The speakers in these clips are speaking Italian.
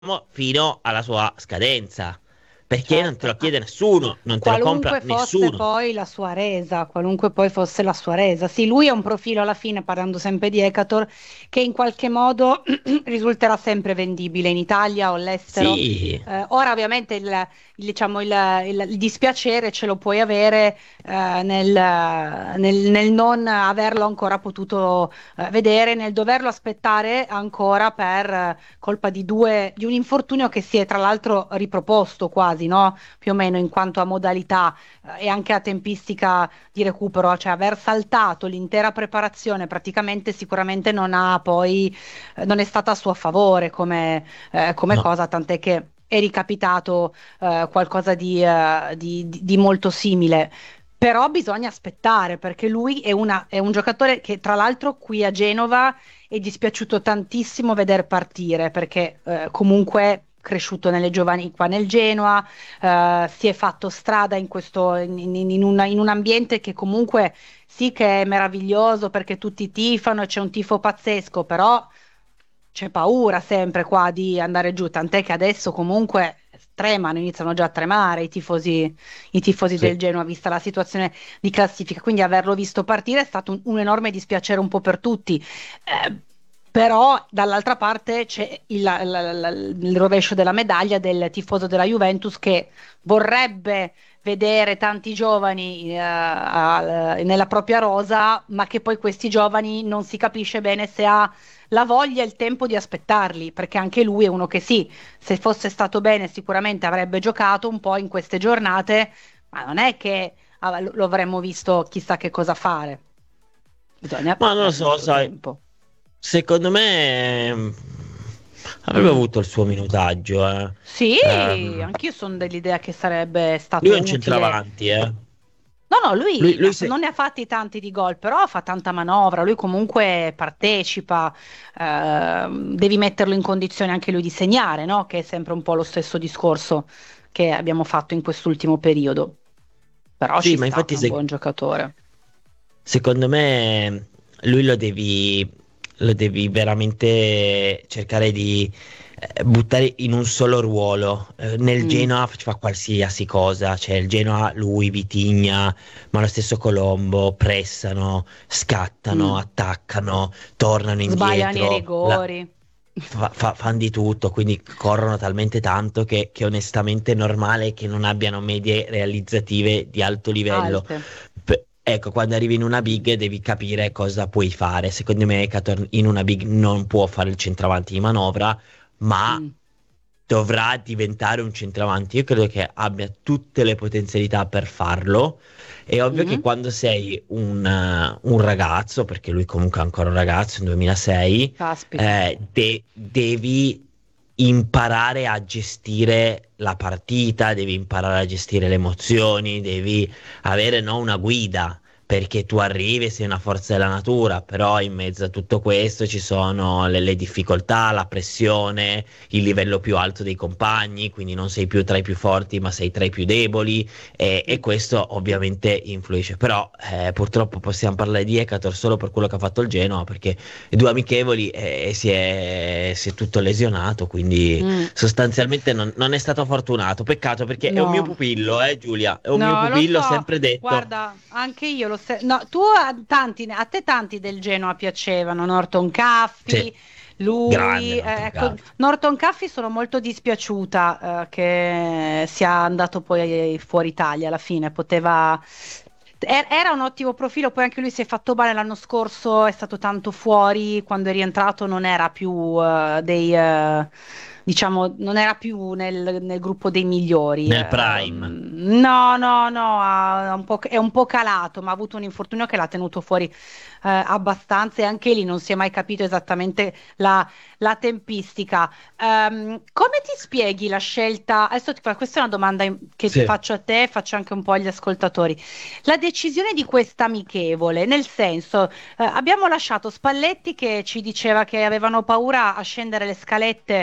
fino alla sua scadenza, perché non te Certo, lo chiede nessuno, non te lo compra qualunque fosse nessuno. poi la sua resa, qualunque poi fosse la sua resa. Sì, lui è un profilo alla fine, parlando sempre di Ecator, che in qualche modo risulterà sempre vendibile in Italia o all'estero. Sì, Ora ovviamente diciamo, il dispiacere ce lo puoi avere nel non averlo ancora potuto vedere, nel doverlo aspettare ancora per colpa di un infortunio che si è tra l'altro riproposto quasi, no? Più o meno in quanto a modalità e anche a tempistica di recupero, cioè aver saltato l'intera preparazione praticamente sicuramente non ha poi, non è stata a suo favore come no. cosa, tant'è che è ricapitato qualcosa di molto simile. Però bisogna aspettare perché lui è un giocatore che tra l'altro qui a Genova è dispiaciuto tantissimo veder partire perché comunque cresciuto nelle giovani qua nel Genoa, si è fatto strada in un ambiente che comunque sì che è meraviglioso perché tutti tifano e c'è un tifo pazzesco, però c'è paura sempre qua di andare giù, tant'è che adesso comunque tremano, iniziano già a tremare i tifosi del Sì. Genoa, vista la situazione di classifica. Quindi averlo visto partire è stato un enorme dispiacere un po' per tutti. Però dall'altra parte c'è il rovescio della medaglia del tifoso della Juventus che vorrebbe vedere tanti giovani nella propria rosa, ma che poi questi giovani non si capisce bene se ha la voglia e il tempo di aspettarli, perché anche lui è uno che sì, se fosse stato bene sicuramente avrebbe giocato un po' in queste giornate, ma non è che lo avremmo visto chissà che cosa fare. Bisogna Ma non lo dargli il so, suo sai, tempo. secondo me avrebbe Mm. avuto il suo minutaggio. Sì, Ehm, anch'io sono dell'idea che sarebbe Lui è stato un utile. centravanti, eh. No, no, lui Lui se... non ne ha fatti tanti di gol, però fa tanta manovra, lui comunque partecipa, devi metterlo in condizione anche lui di segnare, no? Che è sempre un po' lo stesso discorso che abbiamo fatto in quest'ultimo periodo. Però ci Sì, ma sta, è infatti un buon giocatore. secondo me lui lo devi veramente cercare di buttare in un solo ruolo. Nel Mm, Genoa fa qualsiasi cosa, cioè il Genoa, lui, Vitigna, ma lo stesso Colombo, pressano, scattano, mm. attaccano, tornano Sbagliano i indietro, rigori, fanno di tutto, quindi corrono talmente tanto che onestamente è normale che non abbiano medie realizzative di alto livello. alte. Ecco, quando arrivi in una big devi capire cosa puoi fare. Secondo me Ekator in una big non può fare il centravanti di manovra, ma Mm, dovrà diventare un centravanti. Io credo che abbia tutte le potenzialità per farlo. È ovvio che mhm, quando sei un ragazzo, perché lui comunque è ancora un ragazzo, nel 2006, caspita. devi imparare a gestire la partita, devi imparare a gestire le emozioni, devi avere no, una guida. Perché tu arrivi e sei una forza della natura, però in mezzo a tutto questo ci sono le difficoltà, la pressione, il livello più alto dei compagni, quindi non sei più tra i più forti, ma sei tra i più deboli, e Mm. questo ovviamente influisce. Però purtroppo possiamo parlare di Ekator solo per quello che ha fatto il Genoa, perché due amichevoli si è tutto lesionato, quindi Mm. sostanzialmente non è stato fortunato. Peccato perché è un mio No. pupillo, Giulia, è un mio No, lo pupillo, so, sempre detto. guarda, anche io lo so. No, a te tanti del Genoa piacevano, Norton Sì, Caffi, grande lui, Norton ecco, Cavi. Norton Caffi sono molto dispiaciuta, che sia andato poi fuori Italia alla fine, era un ottimo profilo, poi anche lui si è fatto male l'anno scorso, è stato tanto fuori, quando è rientrato non era più diciamo, non era più nel gruppo dei migliori. Nel prime. No, no, no, è un po' calato, ma ha avuto un infortunio che l'ha tenuto fuori abbastanza e anche lì non si è mai capito esattamente la tempistica. Come ti spieghi la scelta? Adesso questa è una domanda che Sì. faccio a te, faccio anche un po' agli ascoltatori. La decisione di questa amichevole, nel senso, abbiamo lasciato Spalletti che ci diceva che avevano paura a scendere le scalette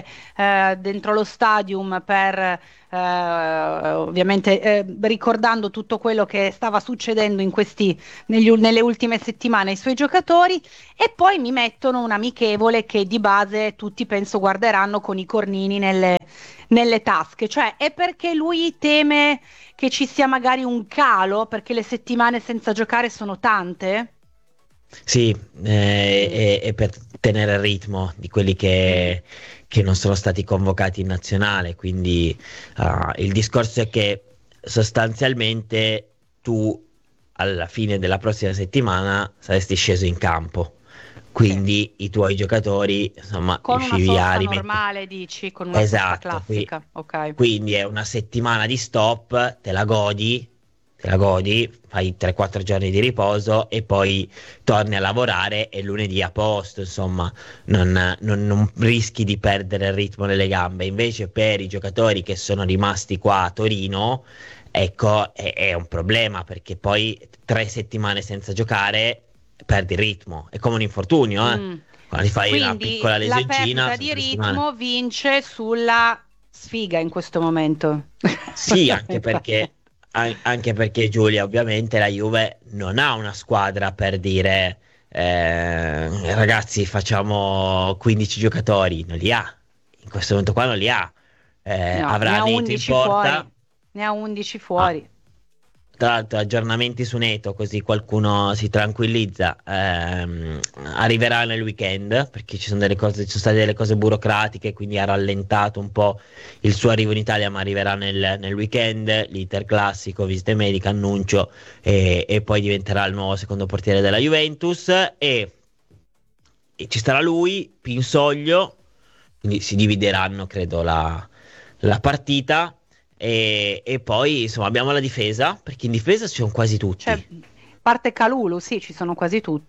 dentro lo stadium per ovviamente ricordando tutto quello che stava succedendo nelle ultime settimane ai suoi giocatori, e poi mi mettono un amichevole che di base tutti penso guarderanno con i cornini nelle tasche, cioè è perché lui teme che ci sia magari un calo perché le settimane senza giocare sono tante? Sì, Mm. e per tenere il ritmo di quelli Mm. che non sono stati convocati in nazionale. Quindi il discorso è che sostanzialmente tu alla fine della prossima settimana saresti sceso in campo. Sì. Quindi i tuoi giocatori, insomma, Con una riuscivi a sosta rimettere. normale, dici, con una sosta Esatto, classica, ok. quindi è una settimana di stop, te la godi, fai 3-4 giorni di riposo e poi torni a lavorare e lunedì a posto, insomma, non rischi di perdere il ritmo nelle gambe. Invece per i giocatori che sono rimasti qua a Torino, ecco, è un problema perché poi 3 settimane senza giocare perdi il ritmo. È come un infortunio, eh. Mm. Quando ti fai una Quindi piccola la lesioncina, perdita sono di 3 settimane. ritmo vince sulla sfiga in questo momento. Sì, Fondamentalmente. anche perché Giulia, ovviamente la Juve non ha una squadra per dire ragazzi, facciamo 15 giocatori, non li ha. In questo momento qua non li ha. No, ne Avrà ha Neto in 11 fuori. porta. Ne ha 11 Ah, fuori. tra l'altro, aggiornamenti su Neto, così qualcuno si tranquillizza. Arriverà nel weekend perché ci sono delle cose, ci sono state delle cose burocratiche, quindi ha rallentato un po' il suo arrivo in Italia, ma arriverà nel weekend. L'iter classico, visita medica, annuncio e poi diventerà il nuovo secondo portiere della Juventus. E ci sarà lui, Pinsoglio, quindi si divideranno, credo, la partita. E poi insomma abbiamo la difesa, perché in difesa ci sono Cioè, quasi parte Calulu, sì, ci sono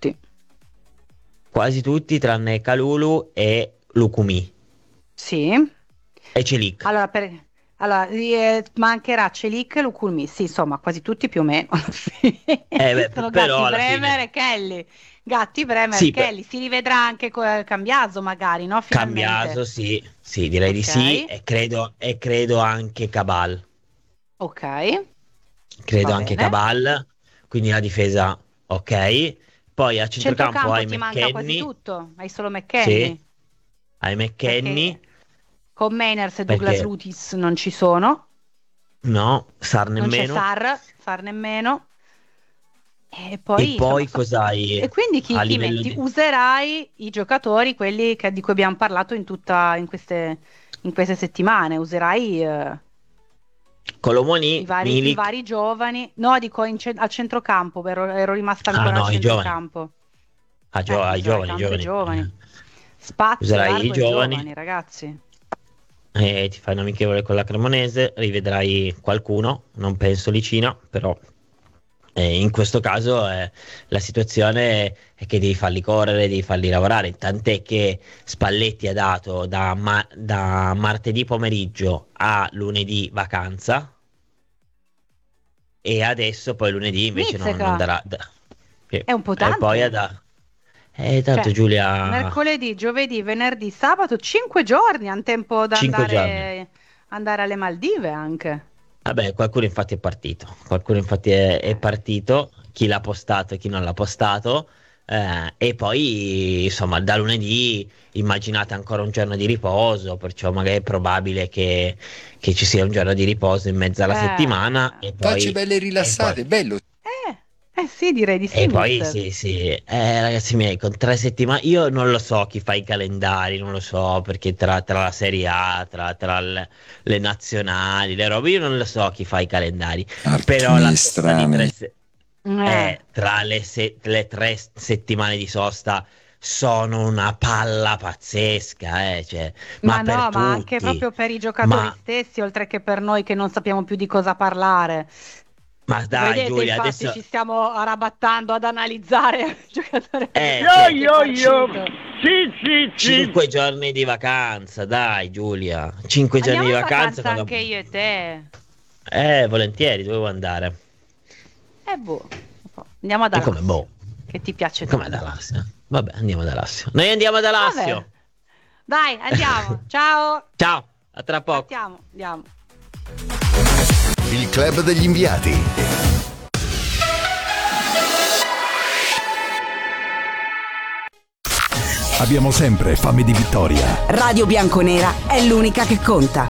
quasi tutti tranne Kalulu e Lukumi sì. e Celic. Allora, allora, mancherà Celic e Luculmi, sì, insomma, quasi tutti più o meno. alla fine. Beh, Sono però Gatti alla Bremer fine e Kelly. Gatti Bremer e sì, Kelly. Si rivedrà anche con Cambiaso, magari, no? Finalmente. Cambiaso, sì, sì, direi di Ok, sì, e credo anche Cabal. ok, Credo va anche bene. Cabal, quindi la difesa ok. Poi a centrocampo Centrocampo hai ti manca quasi McKennie, tutto. Hai solo sì, McKennie, hai McKennie, perché con Mainers e Douglas perché Lutis non ci sono. no, Sar Non c'è nemmeno. Sar nemmeno. E E poi, insomma, poi cos'hai e quindi a chi livello metti? di Userai i giocatori, quelli di cui abbiamo parlato in queste settimane, userai Colomoni, i Milik? vari giovani. No, dico a centrocampo, ero rimasta Ah ancora a no, i giovani. centrocampo. I Userai giovani, i tanto i giovani. giovani. Spazio Userai i largo ai giovani giovani, ragazzi. e ti fai un amichevole con la Cremonese, rivedrai qualcuno, non penso Licina, però in questo caso la situazione è che devi farli correre, devi farli lavorare, tant'è che Spalletti ha dato da martedì pomeriggio a lunedì vacanza e adesso poi lunedì invece non Mizzica, darà. è un po' E poi tanto. tanto Cioè, Giulia, mercoledì, giovedì, venerdì, sabato, 5 giorni, hanno tempo da 5 giorni. andare alle Maldive anche. Vabbè, qualcuno infatti è partito, qualcuno infatti è Eh, partito, chi l'ha postato e chi non l'ha postato, e poi insomma da lunedì immaginate ancora un giorno di riposo, perciò magari è probabile che ci sia un giorno di riposo in mezzo alla settimana eh, Facce belle e e poi rilassate, bello. sì, direi di sì, E poi mister. sì, sì, ragazzi miei, con 3 settimane, io non lo so chi fa i calendari, non lo so, perché tra la Serie A, tra le nazionali, le robe, io non lo so chi fa i calendari, però la Archini sosta di strani. Eh, tra le 3 settimane di sosta sono una palla pazzesca, cioè, ma ma per no, ma anche tutti, proprio per i giocatori ma, stessi, oltre che per noi che non sappiamo più di cosa parlare. ma dai Vedete, Giulia, infatti, adesso, ci stiamo arrabattando ad analizzare giocatore per Yo cioè, giocatore che è yo yo, partito. sì sì sì, 5 giorni di vacanza, dai Giulia. 5 giorni Andiamo di in vacanza vacanza quando. anche io e te. Volentieri, dovevo andare. Boh, non so. Andiamo ad E come Alassio, boh? che ti piace Come ad tanto. Alassio? Vabbè, andiamo ad Alassio. Noi andiamo ad Vabbè, Alassio. Dai, andiamo. Ciao. Ciao, a tra poco. Andiamo. Il club degli inviati. Abbiamo sempre fame di vittoria. Radio Bianconera è l'unica che conta.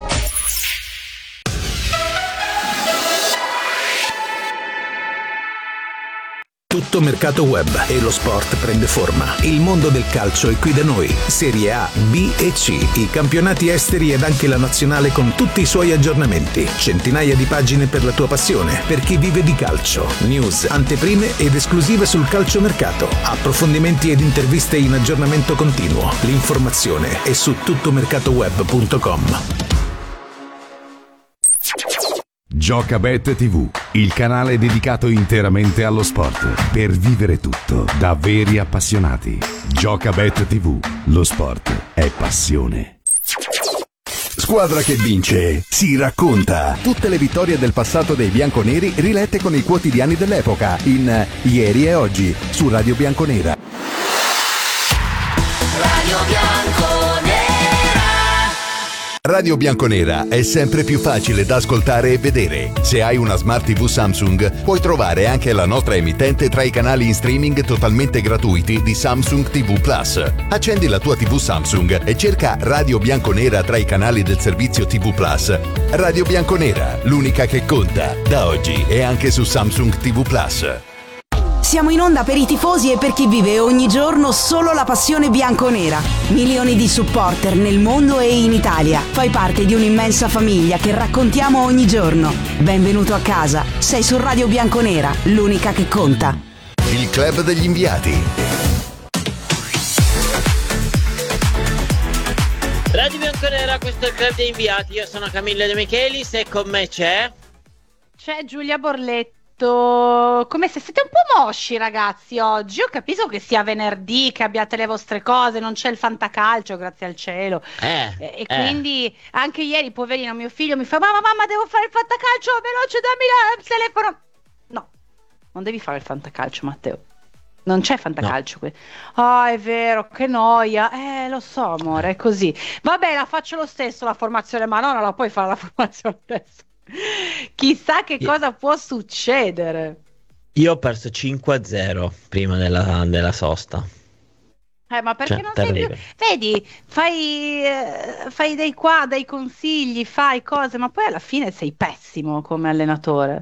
Tutto mercato web e lo sport prende forma. Il mondo del calcio è qui da noi. Serie A, B e C, i campionati esteri ed anche la nazionale con tutti i suoi aggiornamenti. Centinaia di pagine per la tua passione, per chi vive di calcio. News, anteprime ed esclusive sul calciomercato. Approfondimenti ed interviste in aggiornamento continuo. L'informazione è su tuttomercatoweb.com. Giocabet TV, il canale dedicato interamente allo sport, per vivere tutto da veri appassionati. Giocabet TV, lo sport è passione. Squadra che vince si racconta. Tutte le vittorie del passato dei bianconeri rilette con i quotidiani dell'epoca in Ieri e Oggi su Radio Bianconera. Radio Bianconera. Radio Bianconera è sempre più facile da ascoltare e vedere. Se hai una Smart TV Samsung, puoi trovare anche la nostra emittente tra i canali in streaming totalmente gratuiti di Samsung TV Plus. Accendi la tua TV Samsung e cerca Radio Bianconera tra i canali del servizio TV Plus. Radio Bianconera, l'unica che conta, da oggi e anche su Samsung TV Plus. Siamo in onda per i tifosi e per chi vive ogni giorno solo la passione bianconera. Milioni di supporter nel mondo e in Italia. Fai parte di un'immensa famiglia che raccontiamo ogni giorno. Benvenuto a casa. Sei su Radio Bianconera, l'unica che conta. Il club degli inviati. Radio Bianconera, questo è il club degli inviati. Io sono Camillo De Michelis e con me c'è Giulia Borletto. Come se siete un po' mosci, ragazzi, oggi. Ho capito che sia venerdì, che abbiate le vostre cose, non c'è il fantacalcio, grazie al cielo. Quindi anche ieri, poverino, mio figlio mi fa: mamma, devo fare il fantacalcio, veloce, dammi il telefono. No, non devi fare il fantacalcio, Matteo. Non c'è fantacalcio qui. Ah, è vero, che noia. Lo so, amore, è così. Vabbè, la faccio lo stesso la formazione, ma no, non la puoi fare la formazione adesso. Chissà che cosa può succedere. Io ho perso 5-0 prima della sosta. Ma perché non sei più... Vedi, fai dei consigli, fai cose, ma poi alla fine sei pessimo come allenatore.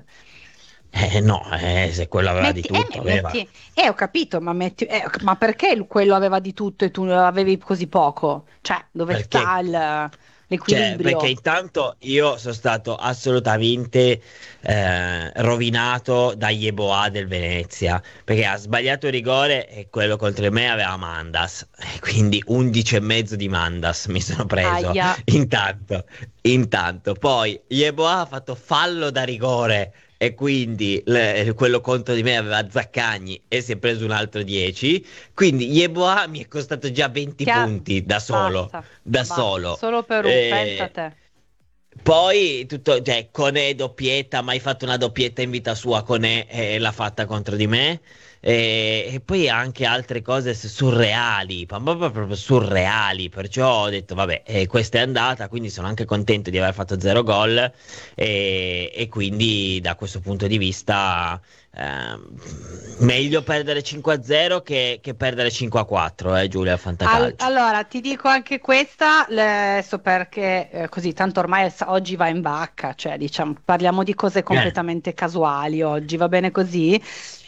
Se quello aveva di tutto, aveva. Ho capito, ma perché quello aveva di tutto e tu avevi così poco? Cioè, dove sta l'equilibrio? Perché intanto io sono stato assolutamente rovinato da Yeboah del Venezia, perché ha sbagliato il rigore e quello contro me aveva Mandas, quindi 11,5 di Mandas mi sono preso. Intanto poi Yeboah ha fatto fallo da rigore e quindi quello contro di me aveva Zaccagni e si è preso un altro 10, quindi Yeboah mi è costato già 20 punti da solo. Solo per pensa a te. Poi Conè doppietta, mai fatto una doppietta in vita sua, Conè l'ha fatta contro di me. E poi anche altre cose surreali, proprio surreali, perciò ho detto vabbè, questa è andata, quindi sono anche contento di aver fatto 0 gol e quindi da questo punto di vista meglio perdere 5-0 che perdere 5-4, Giulia, al fantacalcio. Allora ti dico anche questa adesso, perché così tanto ormai oggi va in vacca, cioè diciamo parliamo di cose completamente casuali oggi, va bene così.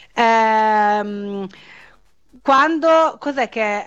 Quando cos'è che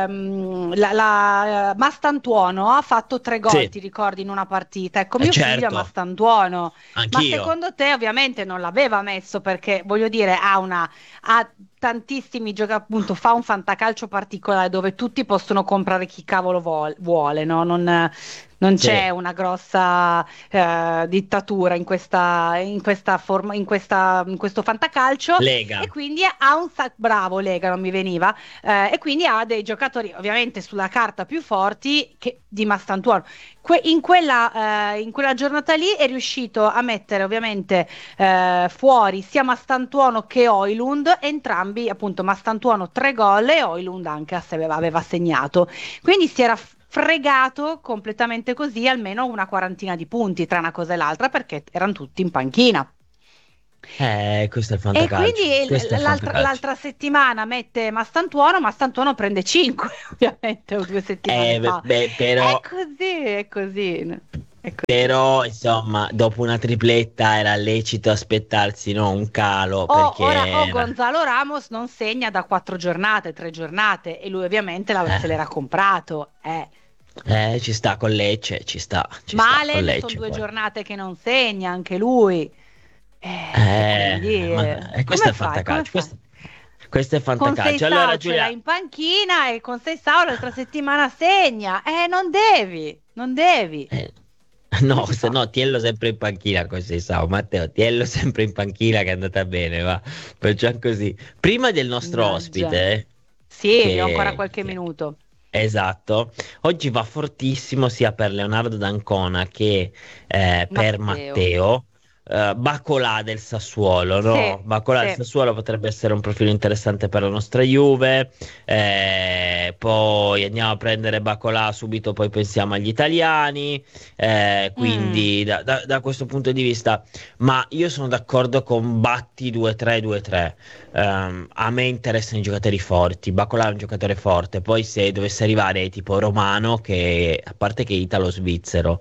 Mastantuono ha fatto 3 gol, sì. Ti ricordi, in una partita? Ecco, mio certo. figlio è Mastantuono. Anch'io. Ma secondo te ovviamente non l'aveva messo perché, voglio dire, ha tantissimi giochi, appunto, fa un fantacalcio particolare dove tutti possono comprare chi cavolo vuole, no? Non c'è una grossa dittatura in questa forma, in questo fantacalcio. Lega. E quindi ha bravo Lega, non mi veniva, e quindi ha dei giocatori ovviamente sulla carta più forti di Mastantuono. In quella giornata lì è riuscito a mettere ovviamente fuori sia Mastantuono che Højlund, entrambi appunto Mastantuono 3 gol e Højlund anche aveva segnato, quindi si era fregato completamente così almeno una quarantina di punti tra una cosa e l'altra perché erano tutti in panchina. Questo è il E fantacalcio. quindi Questo è il fantacalcio. l'altra settimana mette Mastantuono prende 5, ovviamente, o 2 settimane fa. Però, È così. È così. però, insomma, dopo una tripletta era lecito aspettarsi, no, un calo, perché Ora Gonzalo Ramos non segna da 4 giornate, 3 giornate, e lui ovviamente se l'era comprato. ci sta con Lecce, ci sta con Malen sono Lecce 2 giornate che non segna, anche lui. Quindi, questo è il come fantacalcio. fai? Questo è Con fantacalcio. Allora, Seisao ce l'ha Giulia, in panchina e con Seisao l'altra settimana segna. Non devi. no, Come si se fa? no, tienlo sempre in panchina così, Sao. Matteo, tienlo sempre in panchina che è andata bene, va. Facciamo così. Prima del nostro Mannaggia. ospite, Sì, che, abbiamo ancora qualche minuto. esatto, oggi va fortissimo sia per Leonardo D'Ancona che per Matteo. Bacolà del Sassuolo, no? Sì, Bacolà del sì. Sassuolo potrebbe essere un profilo interessante per la nostra Juve. Poi andiamo a prendere Bacolà subito, poi pensiamo agli italiani. Quindi da questo punto di vista, ma io sono d'accordo con Batti 2-3-2-3. A me interessano i giocatori forti. Bacolà è un giocatore forte. Poi, se dovesse arrivare tipo Romano, che a parte che è italo-svizzero,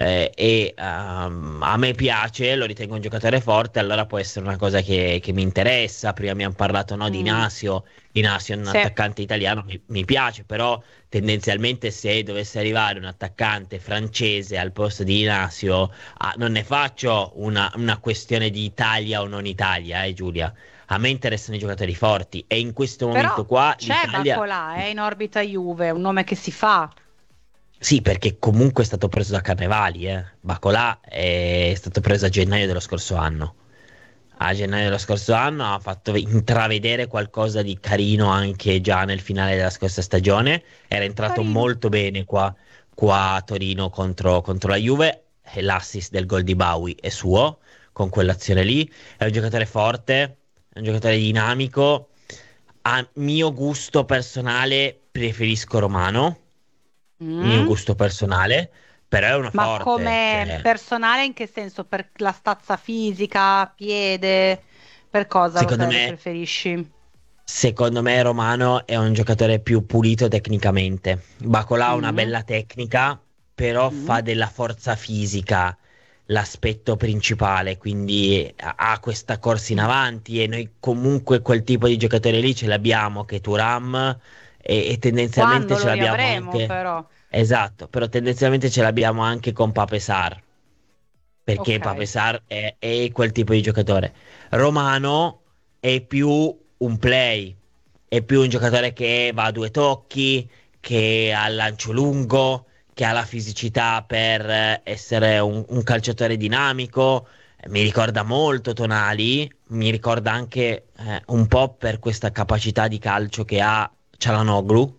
a me piace, lo ritengo un giocatore forte, allora può essere una cosa che mi interessa. Prima mi hanno parlato, no, di Nasio. Di Nasio è un Sì. attaccante italiano, mi piace, però tendenzialmente se dovesse arrivare un attaccante francese al posto di Nasio, non ne faccio una questione di Italia o non Italia, Giulia. A me interessano i giocatori forti e in questo momento Però qua c'è l'Italia... Bacolà, in orbita Juve, è un nome che si fa. Sì, perché comunque è stato preso da Carnevali, Bacolà è stato preso a gennaio dello scorso anno. A gennaio dello scorso anno ha fatto intravedere qualcosa di carino anche già nel finale della scorsa stagione. Era entrato Carino. molto bene qua a Torino contro la Juve. E l'assist del gol di Bawi è suo, con quell'azione lì. È un giocatore forte, è un giocatore dinamico. A mio gusto personale preferisco Romano. Mio gusto personale, però è una Ma forte. come Cioè, personale in che senso? Per la stazza fisica, piede, per cosa lo secondo me, preferisci? secondo me Romano è un giocatore più pulito tecnicamente. Bacolà ha una Mm. bella tecnica, però fa della forza fisica l'aspetto principale, quindi ha questa corsa in avanti e noi comunque quel tipo di giocatore lì ce l'abbiamo, che è Thuram, e tendenzialmente Quando ce lo l'abbiamo riavremo, anche. però. Esatto, però tendenzialmente ce l'abbiamo anche con Pape Sarr, perché Pape Ok. Sarr è quel tipo di giocatore. Romano è più un play, è più un giocatore che va a due tocchi, che ha il lancio lungo, che ha la fisicità per essere un calciatore dinamico. Mi ricorda molto Tonali, mi ricorda anche un po' per questa capacità di calcio che ha Çalhanoğlu.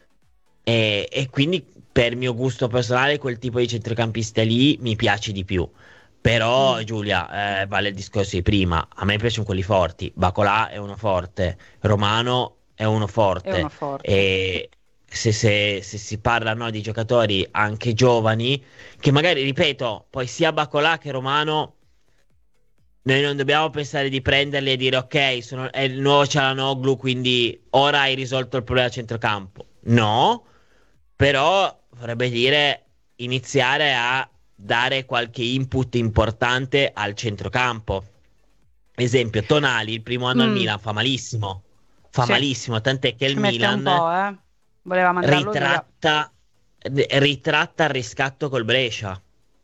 E quindi per mio gusto personale quel tipo di centrocampista lì mi piace di più. Però Giulia, vale il discorso di prima, a me piacciono quelli forti. Bacolà è uno forte, Romano è uno È forte. uno forte. E se si parla, no, di giocatori anche giovani, che magari, ripeto, poi sia Bacolà che Romano, noi non dobbiamo pensare di prenderli e dire ok, è il nuovo Çalhanoğlu, quindi ora hai risolto il problema a centrocampo. No, però vorrebbe dire iniziare a dare qualche input importante al centrocampo. Esempio, Tonali il primo anno al Mm. Milan fa Sì, malissimo, tant'è che il ci mette un Milan po', Voleva mandarlo via. ritratta il riscatto col Brescia,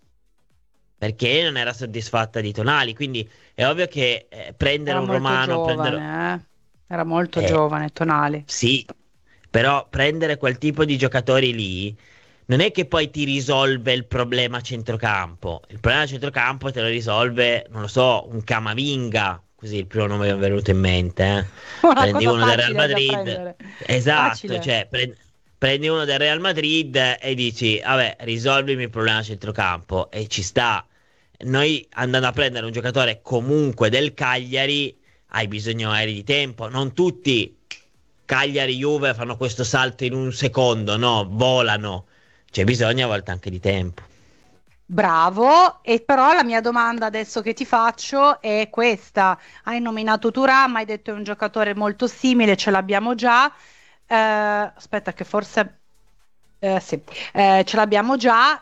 perché non era soddisfatta di Tonali, quindi è ovvio che prendere Era un molto Romano, giovane, Era molto eh, giovane, Tonali. sì, però prendere quel tipo di giocatori lì non è che poi ti risolve il problema a centrocampo. Il problema a centrocampo te lo risolve, non lo so, un Camavinga, così il primo nome che mi è venuto in mente. Una Prendi cosa uno del Real facile da Madrid, prendere. esatto, Facile. cioè prendi uno del Real Madrid e dici, vabbè, risolvimi il problema a centrocampo, e ci sta. Noi andando a prendere un giocatore comunque del Cagliari, hai bisogno magari di tempo. Non tutti Cagliari Juve fanno questo salto in un secondo, no, volano. c'è bisogno a volte anche di tempo. Bravo, e però la mia domanda adesso che ti faccio è questa. Hai nominato Thuram, hai detto è un giocatore molto simile, ce l'abbiamo già. Aspetta che forse... sì, ce l'abbiamo già.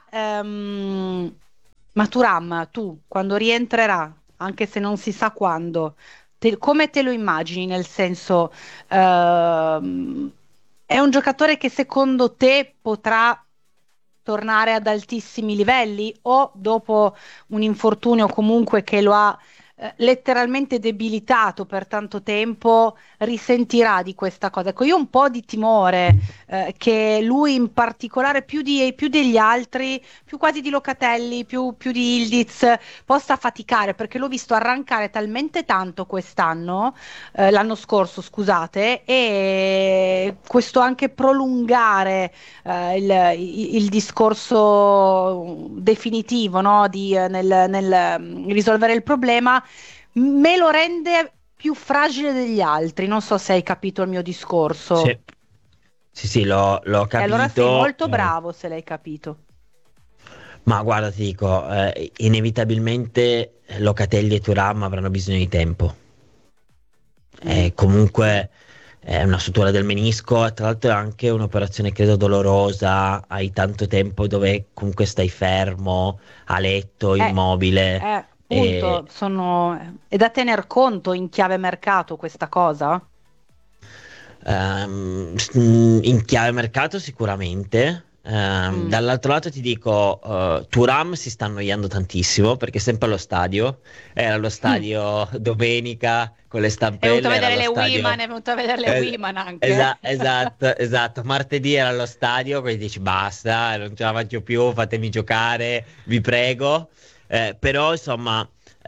Ma Thuram, tu, quando rientrerà, anche se non si sa quando, come te lo immagini? Nel senso, è un giocatore che secondo te potrà tornare ad altissimi livelli o dopo un infortunio comunque che lo ha letteralmente debilitato per tanto tempo, risentirà di questa cosa? Ecco, io ho un po' di timore che lui in particolare più degli altri, più quasi di Locatelli, più di Ildiz, possa faticare perché l'ho visto arrancare talmente tanto quest'anno, l'anno scorso, scusate, e questo anche prolungare il discorso definitivo, no, nel risolvere il problema, me lo rende più fragile degli altri. Non so se hai capito il mio discorso. Sì, sì, l'ho E allora sei capito. molto bravo se l'hai capito. Ma guarda, ti dico, inevitabilmente Locatelli e Thuram avranno bisogno di tempo. Comunque è una sutura del menisco, e tra l'altro è anche un'operazione credo dolorosa, hai tanto tempo dove comunque stai fermo, a letto, immobile. Appunto, è da tener conto in chiave mercato questa cosa? In chiave mercato sicuramente. Dall'altro lato ti dico, Thuram si sta annoiando tantissimo perché è sempre allo stadio. Era allo stadio domenica con le È venuto stampelle. a Era vedere allo le stadio. Women, è venuto a vedere le Women anche. Esatto. Martedì era allo stadio, quindi dici basta, non ce la faccio più, fatemi giocare, vi prego. Però insomma,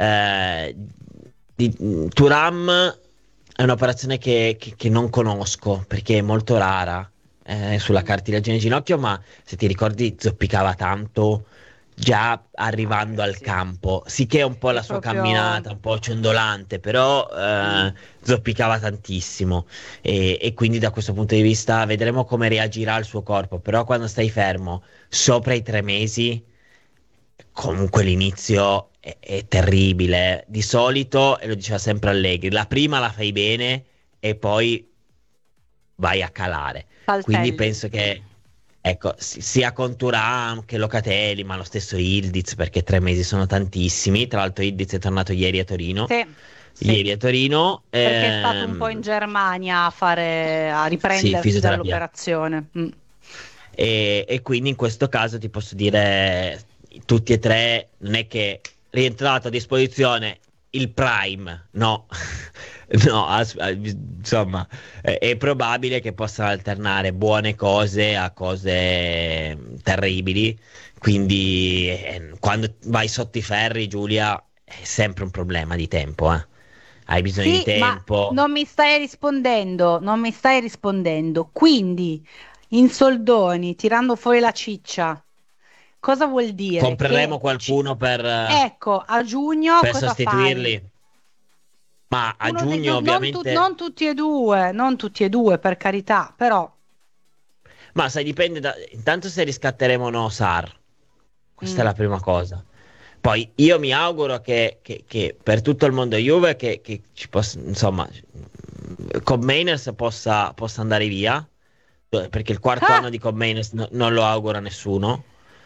Thuram è un'operazione che non conosco perché è molto rara sulla cartilagine ginocchio, ma se ti ricordi zoppicava tanto già arrivando al Sì. campo. Sì che è un po' È la sua proprio- camminata, un po' ciondolante, però zoppicava tantissimo e quindi da questo punto di vista vedremo come reagirà il suo corpo, però quando stai fermo sopra i 3 mesi, comunque l'inizio è terribile. Di solito, e lo diceva sempre Allegri, la prima la fai bene e poi vai a calare. Quindi Saltelli. penso che, ecco, sia con Thuram che Locatelli, ma lo stesso Ildiz, perché 3 mesi sono tantissimi. Tra l'altro Ildiz è tornato ieri a Torino. Sì, sì. Ieri a Torino. Perché è stato un po' in Germania a Sì, riprendersi fisioterapia. dall'operazione. E quindi in questo caso ti posso dire, tutti e tre, non è che rientrato a disposizione il Prime, no, no, insomma, è probabile che possano alternare buone cose a cose terribili, quindi quando vai sotto i ferri, Giulia, è sempre un problema di tempo, eh. Hai bisogno di Sì, ma tempo. non mi stai rispondendo, non mi stai rispondendo. Quindi, in soldoni, tirando fuori la ciccia, cosa vuol dire? Compreremo Che qualcuno ecco, a giugno per cosa sostituirli. fai? Ma a Uno dei giugno due, ovviamente. non tutti e due, per carità, però. Ma sai, dipende intanto se riscatteremo o no Sar. Questa è la prima cosa. Poi io mi auguro che per tutto il mondo Juve che ci possa, insomma, Cobb Mainers possa andare via. Perché il quarto Ah! anno di Cobb Mainers non lo auguro a nessuno.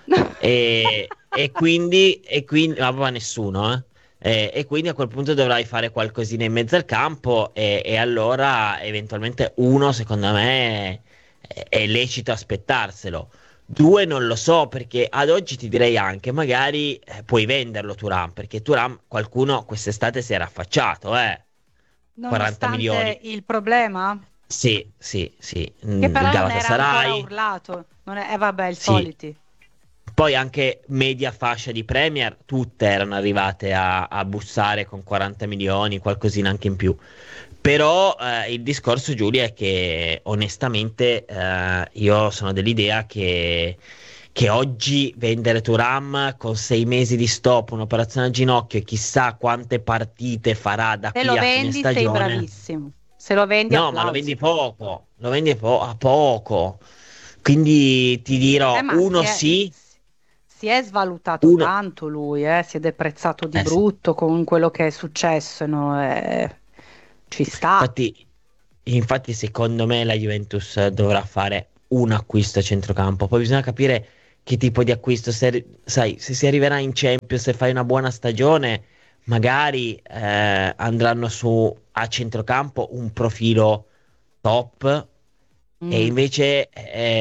E quindi ma proprio a nessuno, eh. E quindi a quel punto dovrai fare qualcosina in mezzo al campo e allora eventualmente uno, secondo me, è lecito aspettarselo. Due non lo so perché ad oggi ti direi anche magari puoi venderlo Thuram perché Thuram qualcuno quest'estate si era affacciato, 40 milioni. Nonostante il problema? Sì. Che però non era ancora Galatasaray. urlato. Non è, vabbè, il Sì. soliti. Poi anche media fascia di Premier, tutte erano arrivate a bussare con 40 milioni, qualcosina anche in più. Però il discorso, Giulia, è che onestamente io sono dell'idea che oggi vendere Thuram con 6 mesi di stop, un'operazione al ginocchio e chissà quante partite farà da Se qui lo a fine vendi, sei stagione. bravissimo. Se lo vendi, No, ma lo applausi. vendi poco, lo vendi a poco. Quindi ti dirò, Ma uno sì, si è svalutato uno... tanto lui, si è deprezzato di Sì. brutto con quello che è successo, no? Ci sta. Infatti, secondo me la Juventus dovrà fare un acquisto a centrocampo. Poi bisogna capire che tipo di acquisto. Sai, se si arriverà in Champions e fai una buona stagione, magari andranno su a centrocampo un profilo top e Mm. invece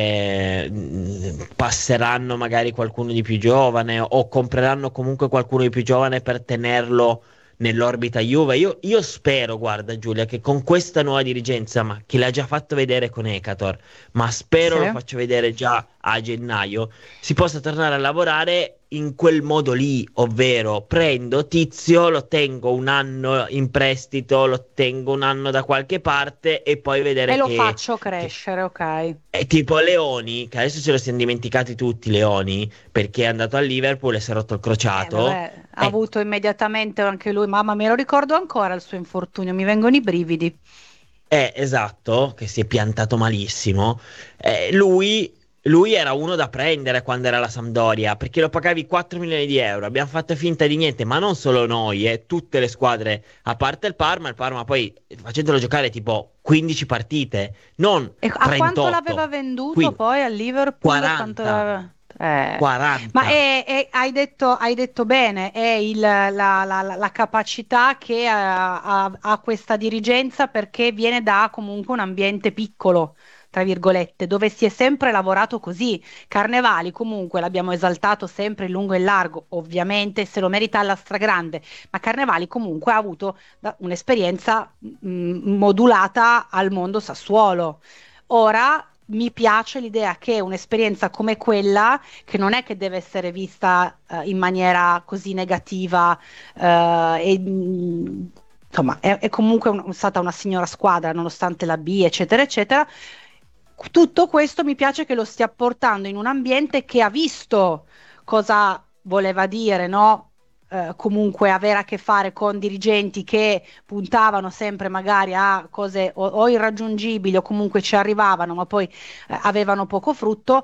passeranno magari qualcuno di più giovane o compreranno comunque qualcuno di più giovane per tenerlo nell'orbita Juve. Io spero, guarda Giulia, che con questa nuova dirigenza, ma che l'ha già fatto vedere con Ekator, ma spero Sì. lo faccia vedere già a gennaio, si possa tornare a lavorare in quel modo lì, ovvero prendo Tizio, lo tengo un anno in prestito, lo tengo un anno da qualche parte e poi vedere E lo che... faccio crescere, ok. È tipo Leoni, che adesso ce lo siamo dimenticati tutti, Leoni, perché è andato al Liverpool e si è rotto il crociato. Vabbè, ha avuto immediatamente anche lui, mamma, me lo ricordo ancora il suo infortunio, mi vengono i brividi. Esatto, che si è piantato malissimo. Lui era uno da prendere quando era la Sampdoria, perché lo pagavi 4 milioni di euro. Abbiamo fatto finta di niente, ma non solo noi, tutte le squadre, a parte il Parma poi facendolo giocare tipo 15 partite, non E a quanto 38, l'aveva venduto quindi poi al Liverpool? Quanto 40. l'aveva- eh. 40. Ma hai detto bene, è la capacità che ha questa dirigenza perché viene da comunque un ambiente piccolo, tra virgolette, dove si è sempre lavorato così. Carnevali comunque l'abbiamo esaltato sempre in lungo e in largo, ovviamente se lo merita alla stragrande, ma Carnevali comunque ha avuto un'esperienza modulata al mondo Sassuolo. Ora mi piace l'idea che un'esperienza come quella, che non è che deve essere vista in maniera così negativa, insomma, è comunque stata una signora squadra, nonostante la B, eccetera, eccetera. Tutto questo mi piace che lo stia portando in un ambiente che ha visto cosa voleva dire, no? Comunque avere a che fare con dirigenti che puntavano sempre magari a cose o irraggiungibili o comunque ci arrivavano, ma poi avevano poco frutto.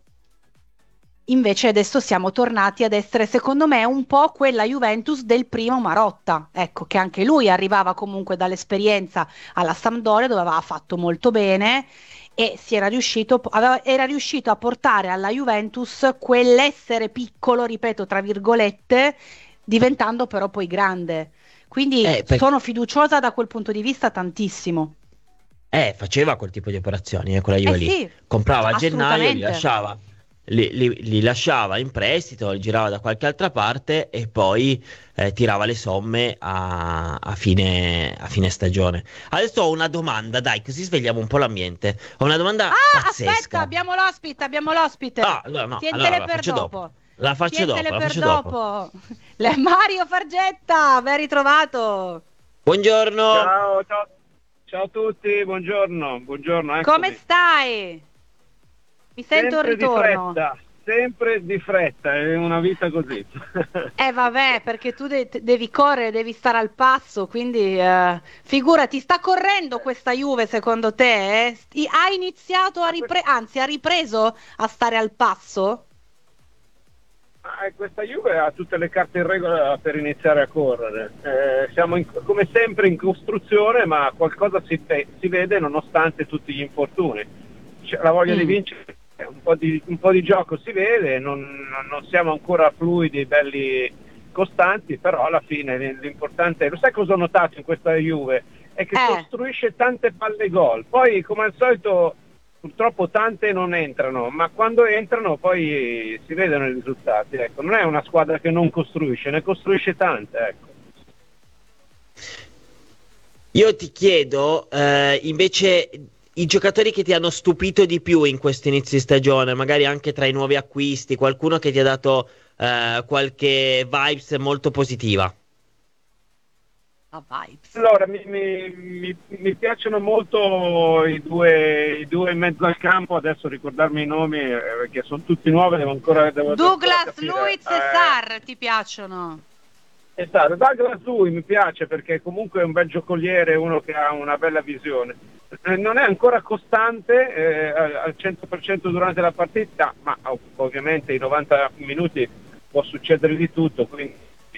Invece adesso siamo tornati ad essere, secondo me, un po' quella Juventus del primo Marotta, ecco, che anche lui arrivava comunque dall'esperienza alla Sampdoria, dove aveva fatto molto bene e era riuscito a portare alla Juventus quell'essere piccolo, ripeto, tra virgolette, diventando però poi grande. Quindi sono fiduciosa da quel punto di vista tantissimo. Faceva quel tipo di operazioni, quella Juve lì. Sì, Comprava a gennaio, assolutamente. li lasciava in prestito, li girava da qualche altra parte e poi tirava le somme a fine stagione. Adesso ho una domanda, dai, così svegliamo un po' l'ambiente. Ho una domanda Aspetta, pazzesca. abbiamo l'ospite. Ah, no, Tientele allora la per faccio dopo. dopo. La faccio Tientele dopo, la per faccio dopo. dopo. Mario Fargetta, ben ritrovato. Buongiorno. Ciao a tutti, buongiorno, eccomi. Come stai? Mi sento il ritorno. Sempre di fretta, è una vita così. Vabbè, perché tu devi correre, devi stare al passo, quindi figurati, sta correndo questa Juve secondo te? Ha iniziato anzi ha ripreso a stare al passo? Questa Juve ha tutte le carte in regola per iniziare a correre. Siamo come sempre in costruzione, ma qualcosa si vede nonostante tutti gli infortuni. La voglia di vincere, un po' di gioco si vede, non siamo ancora fluidi, belli, costanti, però alla fine l'importante è, lo sai cosa ho notato in questa Juve? È che costruisce tante palle gol, poi come al solito purtroppo tante non entrano, ma quando entrano poi si vedono i risultati, ecco. Non è una squadra che non costruisce, ne costruisce tante, ecco. Io ti chiedo invece i giocatori che ti hanno stupito di più in questo inizio di stagione, magari anche tra i nuovi acquisti, qualcuno che ti ha dato qualche vibes molto positiva. Allora, mi piacciono molto i due in mezzo al campo, adesso ricordarmi i nomi perché sono tutti nuovi, devo Douglas capire. Luiz e Sarr ti piacciono? Esatto, Douglas lui mi piace perché comunque è un bel giocoliere, uno che ha una bella visione. Non è ancora costante al 100% durante la partita, ma ovviamente in 90 minuti può succedere di tutto, quindi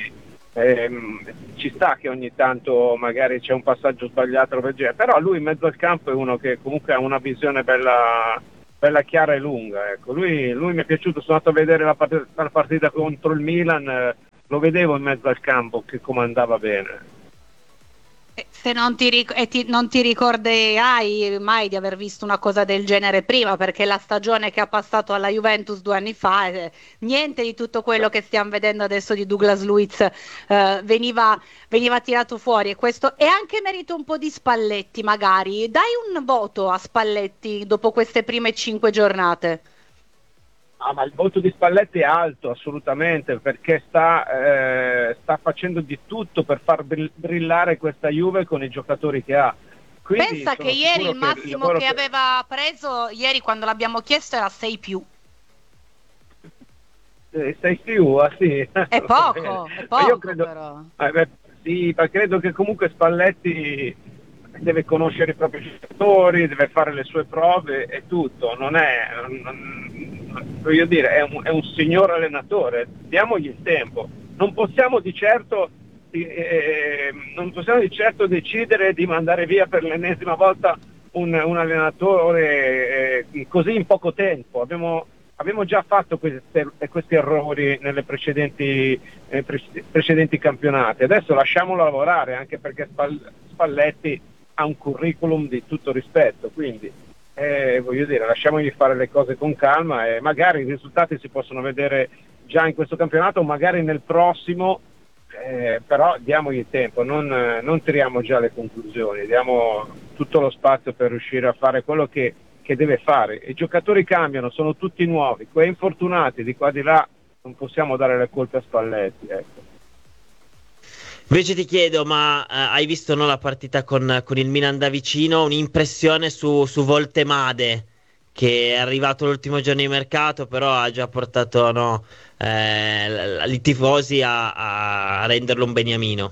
ci sta che ogni tanto magari c'è un passaggio sbagliato, però lui in mezzo al campo è uno che comunque ha una visione bella chiara e lunga. Ecco. Lui mi è piaciuto, sono andato a vedere la partita contro il Milan, lo vedevo in mezzo al campo che comandava bene. Se non ti ricorderai mai di aver visto una cosa del genere prima, perché la stagione che ha passato alla Juventus 2 anni fa, niente di tutto quello che stiamo vedendo adesso di Douglas Luiz veniva tirato fuori, e questo è anche merito un po' di Spalletti. Magari dai un voto a Spalletti dopo queste prime 5 giornate. Ma il voto di Spalletti è alto, assolutamente, perché sta facendo di tutto per far brillare questa Juve con i giocatori che ha. Quindi pensa che ieri il massimo che aveva preso, ieri quando l'abbiamo chiesto, era 6+. 6+, sì. È poco, io credo, però. Sì, ma credo che comunque Spalletti deve conoscere i propri giocatori, deve fare le sue prove e tutto, voglio dire, è un signor allenatore, diamogli il tempo, non possiamo di certo decidere di mandare via per l'ennesima volta un allenatore così in poco tempo. Abbiamo già fatto questi errori nelle precedenti campionati, adesso lasciamolo lavorare, anche perché Spalletti ha un curriculum di tutto rispetto, quindi voglio dire, lasciamogli fare le cose con calma e magari i risultati si possono vedere già in questo campionato, magari nel prossimo, però diamogli tempo, non tiriamo già le conclusioni, diamo tutto lo spazio per riuscire a fare quello che deve fare. I giocatori cambiano, sono tutti nuovi, quei infortunati di qua di là non possiamo dare le colpe a Spalletti, ecco. Invece ti chiedo, ma hai visto la partita con il Milan da vicino? Un'impressione su Voltemade, che è arrivato l'ultimo giorno di mercato, però ha già portato i tifosi a renderlo un beniamino.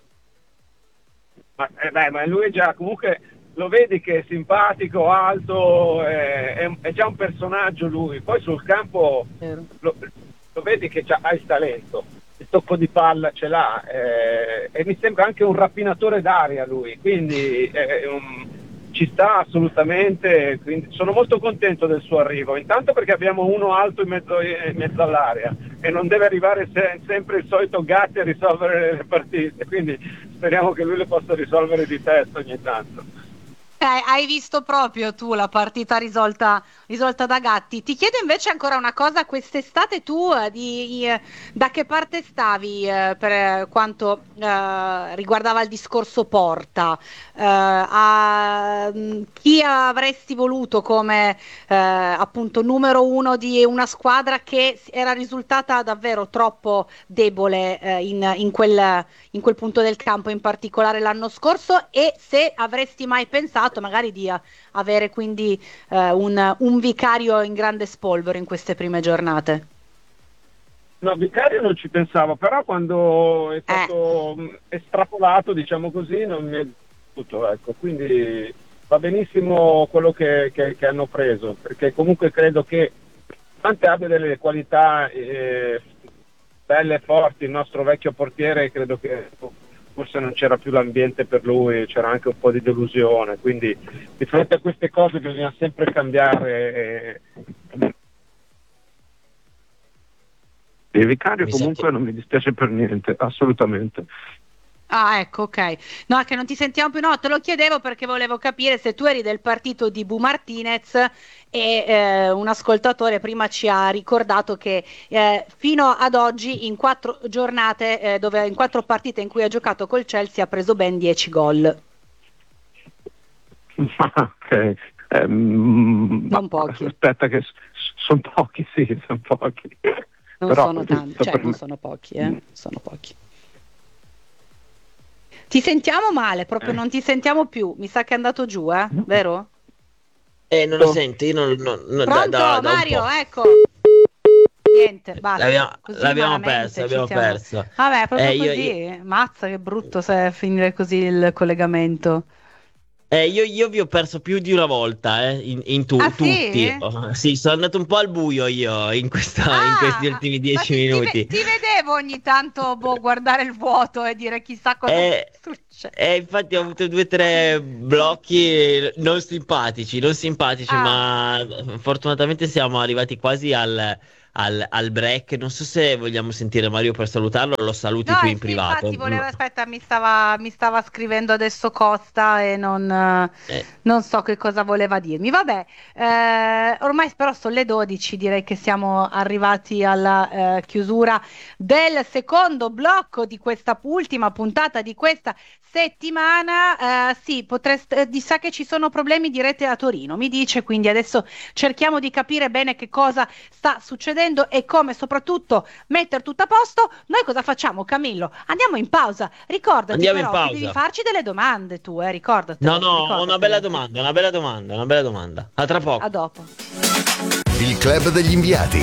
Ma lui è già, comunque lo vedi che è simpatico, alto, è già un personaggio lui, poi sul campo lo vedi che ha il talento. Il tocco di palla ce l'ha e mi sembra anche un rapinatore d'aria lui, quindi ci sta assolutamente, quindi sono molto contento del suo arrivo, intanto perché abbiamo uno alto in mezzo all'area e non deve arrivare sempre il solito Gatti a risolvere le partite, quindi speriamo che lui le possa risolvere di testa ogni tanto. Hai visto proprio tu la partita risolta da Gatti. Ti chiedo invece ancora una cosa: quest'estate tu da che parte stavi per quanto riguardava il discorso Porta? Chi avresti voluto come appunto numero uno di una squadra che era risultata davvero troppo debole in quel punto del campo, in particolare l'anno scorso, e se avresti mai pensato magari di avere quindi un vicario in grande spolvero in queste prime giornate? No, vicario non ci pensavo, però quando è stato estrapolato, diciamo così, non mi è piaciuto, ecco, quindi va benissimo quello che hanno preso, perché comunque credo che Tante abbia delle qualità belle e forti. Il nostro vecchio portiere, credo che forse non c'era più l'ambiente per lui, c'era anche un po' di delusione, quindi di fronte a queste cose bisogna sempre cambiare. Il vicario comunque non mi dispiace per niente, assolutamente. Ah, ecco, ok. No, che non ti sentiamo più. No, te lo chiedevo perché volevo capire se tu eri del partito di Bu Martinez e un ascoltatore prima ci ha ricordato che fino ad oggi in 4 giornate, in 4 partite in cui ha giocato col Chelsea, ha preso ben 10 gol. Ok. Non pochi. Aspetta che sono pochi, sì, sono pochi. Non però, sono tanti, cioè non sono pochi, sono pochi. Ti sentiamo male, proprio non ti sentiamo più. Mi sa che è andato giù, vero? Non lo sento, io non Pronto, Mario, ecco. Niente, basta. L'abbiamo Così perso. Vabbè, proprio Io, così. Mazza, che brutto se finire così il collegamento. io vi ho perso più di una volta, Ah, tutti. sì? Sì, sono andato un po' al buio io in questi ultimi 10 minuti. Ti vedevo ogni tanto guardare il vuoto e dire chissà cosa succede. Infatti ho avuto 2 o 3 blocchi non simpatici, ma fortunatamente siamo arrivati quasi al break. Non so se vogliamo sentire Mario per salutarlo, lo saluti tu in privato. Infatti aspetta, mi stava scrivendo adesso Costa e non so che cosa voleva dirmi. Vabbè, ormai però sono le 12, direi che siamo arrivati alla chiusura del secondo blocco di questa ultima puntata di questa settimana. Sì, sa che ci sono problemi di rete a Torino, mi dice, quindi adesso cerchiamo di capire bene che cosa sta succedendo e come soprattutto mettere tutto a posto. Noi cosa facciamo, Camillo? Andiamo in pausa. Ricordati Andiamo però in pausa. che devi farci delle domande tu, ricordati. No, ho una bella domanda. A tra poco. A dopo. Il club degli inviati.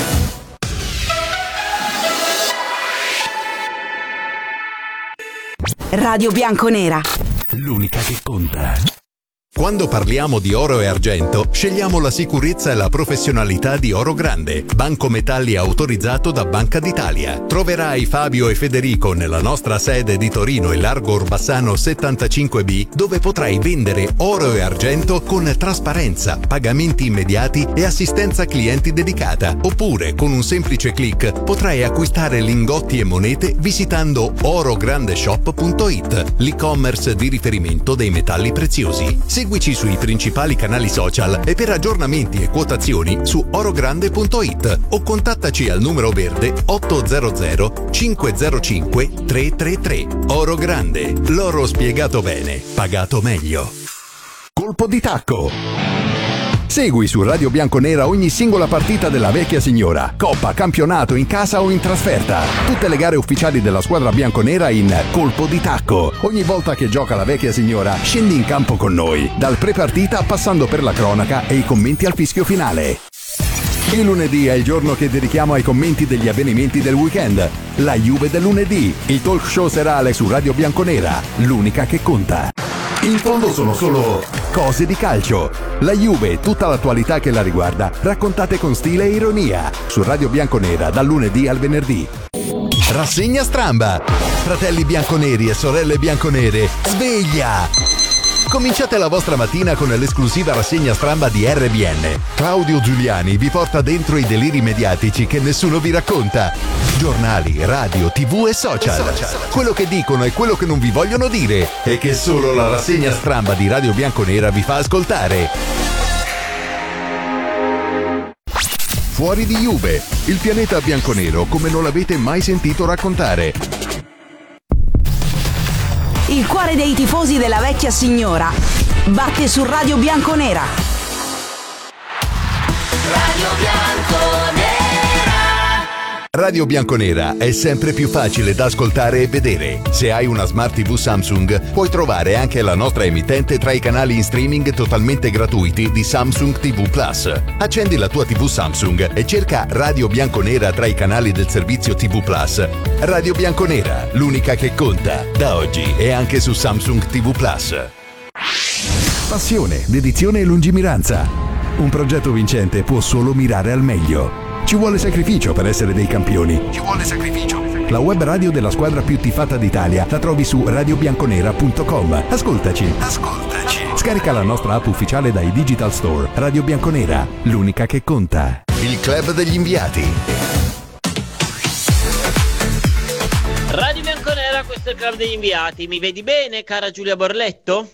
Radio Bianconera. L'unica che conta. Quando parliamo di oro e argento, scegliamo la sicurezza e la professionalità di Oro Grande, banco metalli autorizzato da Banca d'Italia. Troverai Fabio e Federico nella nostra sede di Torino e Largo Orbassano 75B, dove potrai vendere oro e argento con trasparenza, pagamenti immediati e assistenza clienti dedicata. Oppure, con un semplice click, potrai acquistare lingotti e monete visitando orograndeshop.it, l'e-commerce di riferimento dei metalli preziosi. Seguici sui principali canali social e per aggiornamenti e quotazioni su orogrande.it o contattaci al numero verde 800 505 333. Oro Grande, l'oro spiegato bene, pagato meglio. Colpo di tacco. Segui su Radio Bianconera ogni singola partita della vecchia signora, coppa, campionato, in casa o in trasferta. Tutte le gare ufficiali della squadra bianconera in Colpo di tacco. Ogni volta che gioca la vecchia signora, scendi in campo con noi, dal pre-partita passando per la cronaca e i commenti al fischio finale. Il lunedì è il giorno che dedichiamo ai commenti degli avvenimenti del weekend. La Juve del lunedì, il talk show serale su Radio Bianconera, l'unica che conta. In fondo sono solo cose di calcio. La Juve e tutta l'attualità che la riguarda, raccontate con stile e ironia, su Radio Bianconera dal lunedì al venerdì. Rassegna stramba. Fratelli bianconeri e sorelle bianconere, sveglia! Cominciate la vostra mattina con l'esclusiva rassegna stramba di RBN. Claudio Giuliani vi porta dentro i deliri mediatici che nessuno vi racconta. Giornali, radio, TV e social. Quello che dicono e quello che non vi vogliono dire e che solo la rassegna stramba di Radio Bianconera vi fa ascoltare. Fuori di Juve, il pianeta bianconero come non l'avete mai sentito raccontare. Il cuore dei tifosi della vecchia signora batte su Radio Bianconera. Radio Bianconera. Radio Bianconera è sempre più facile da ascoltare e vedere. Se hai una Smart TV Samsung, puoi trovare anche la nostra emittente tra i canali in streaming totalmente gratuiti di Samsung TV Plus. Accendi la tua TV Samsung e cerca Radio Bianconera tra i canali del servizio TV Plus. Radio Bianconera, l'unica che conta, da oggi e anche su Samsung TV Plus. Passione, dedizione e lungimiranza. Un progetto vincente può solo mirare al meglio. Ci vuole sacrificio per essere dei campioni. La web radio della squadra più tifata d'Italia la trovi su radiobianconera.com. Ascoltaci. Scarica la nostra app ufficiale dai Digital Store. Radio Bianconera, l'unica che conta. Il club degli inviati. Radio Bianconera, questo è il club degli inviati. Mi vedi bene, cara Giulia Borletto?